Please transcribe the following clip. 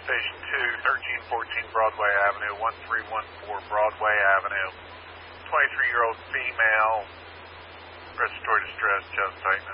Station 2, 1314 Broadway Avenue, 1314 Broadway Avenue. 23-year-old female, respiratory distress, chest tightness.